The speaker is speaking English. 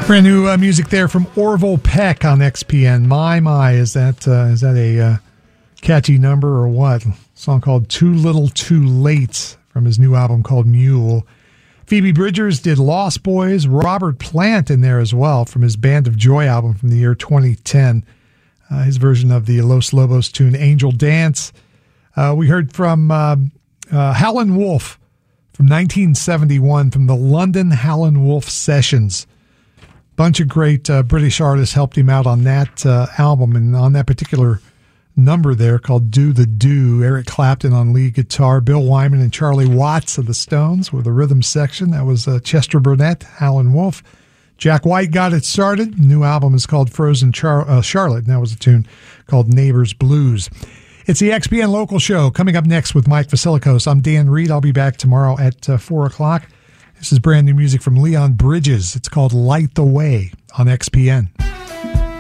Brand new music there from Orville Peck on XPN. My, is that a catchy number or what? A song called Too Little Too Late from his new album called Mule. Phoebe Bridgers did Lost Boys. Robert Plant in there as well from his Band of Joy album from the year 2010. His version of the Los Lobos tune Angel Dance. We heard from Howlin' Wolf from 1971 from the London Howlin' Wolf Sessions. Bunch of great British artists helped him out on that album, and on that particular number there called Do the Do, Eric Clapton on lead guitar, Bill Wyman and Charlie Watts of the Stones with a rhythm section. That was Chester Burnett, Howlin' Wolf. Jack White got it started. New album is called Frozen Charlotte, and that was a tune called Neighbors Blues. It's the XPN Local Show coming up next with Mike Vasilikos. I'm Dan Reed. I'll be back tomorrow at 4 o'clock. This is brand new music from Leon Bridges. It's called Light the Way on XPN.